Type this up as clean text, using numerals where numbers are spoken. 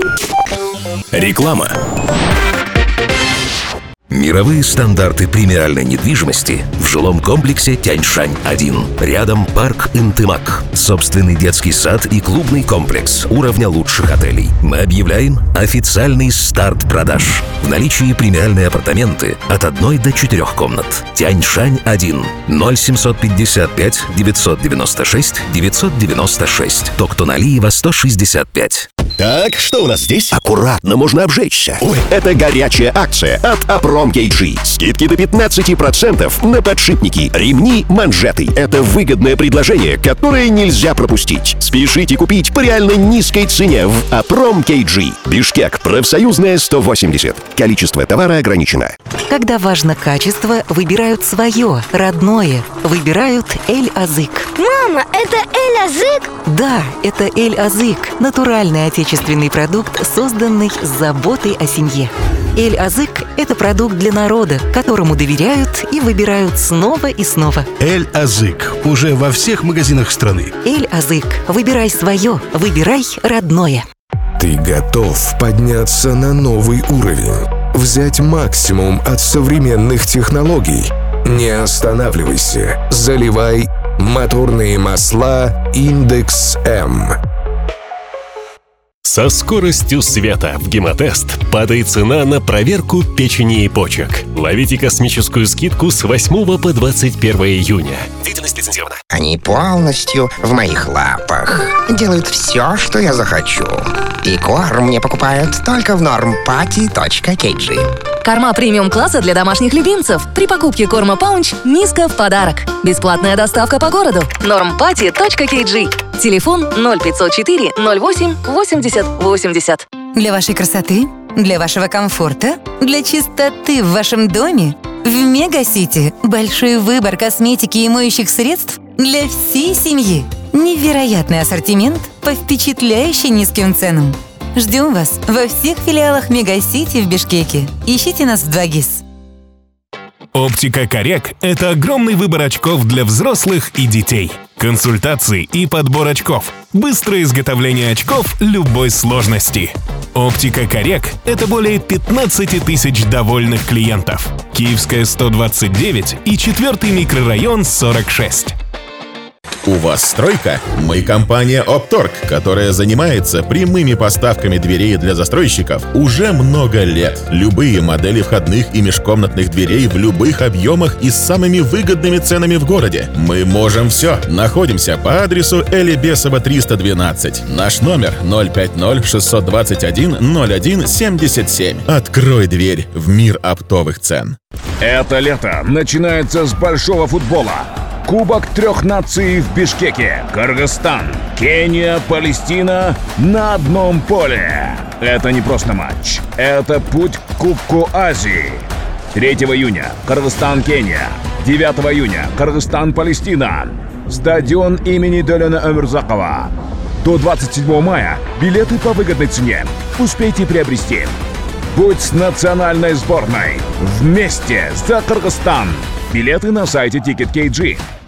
Реклама. Мировые стандарты премиальной недвижимости в жилом комплексе Тяньшань-1. Рядом парк Интымак, собственный детский сад и клубный комплекс уровня лучших отелей. Мы объявляем официальный старт продаж. В наличии премиальные апартаменты от 1 до 4 комнат. Тяньшань-1. 0755 996 996. Токтоналиева 165. Так, что у нас здесь? Аккуратно, можно обжечься. Ой, это горячая акция от Aprom KG. Скидки до 15% на подшипники, ремни, манжеты. Это выгодное предложение, которое нельзя пропустить. Спешите купить по реально низкой цене в Aprom KG. Бишкек, профсоюзная 180. Количество товара ограничено. Когда важно качество, выбирают свое, родное. Выбирают Эль-Азык. Мама, это Эль-Азык? Да, это Эль-Азык. Натуральный отечественный продукт, созданный с заботой о семье. Эль-Азык – это продукт для народа, которому доверяют и выбирают снова и снова. Эль-Азык уже во всех магазинах страны. Эль-Азык. Выбирай свое, выбирай родное. Ты готов подняться на новый уровень, взять максимум от современных технологий. Не останавливайся, заливай моторные масла Индекс М. Со скоростью света в Гемотест падает цена на проверку печени и почек. Ловите космическую скидку с 8 по 21 июня. Деятельность лицензирована. Они полностью в моих лапах. Делают все, что я захочу. И корм мне покупают только в normpatty.kg. Корма премиум-класса для домашних любимцев. При покупке корма Паунч Миска в подарок. Бесплатная доставка по городу. normpatty.kg. Телефон 0504 08 80 80. Для вашей красоты, для вашего комфорта, для чистоты в вашем доме. В Мегасити большой выбор косметики и моющих средств для всей семьи. Невероятный ассортимент по впечатляюще низким ценам. Ждем вас во всех филиалах Мегасити в Бишкеке. Ищите нас в 2GIS. Оптика Коррек – это огромный выбор очков для взрослых и детей. Консультации и подбор очков. Быстрое изготовление очков любой сложности. Оптика Коррек – это более 15 тысяч довольных клиентов. Киевская 129 и 4-й микрорайон 46. У вас стройка? Мы компания Optorg, которая занимается прямыми поставками дверей для застройщиков уже много лет. Любые модели входных и межкомнатных дверей в любых объемах и с самыми выгодными ценами в городе. Мы можем все. Находимся по адресу Элибесова 312. Наш номер 050 621 01 77. Открой дверь в мир оптовых цен. Это лето начинается с большого футбола. Кубок трех наций в Бишкеке. Кыргызстан, Кения, Палестина на одном поле. Это не просто матч. Это путь к Кубку Азии. 3 июня Кыргызстан, Кения. 9 июня Кыргызстан, Палестина. Стадион имени Долена Өмурзакова. До 27 мая билеты по выгодной цене. Успейте приобрести. Будь с национальной сборной. Вместе за Кыргызстан. Билеты на сайте Ticket.kg.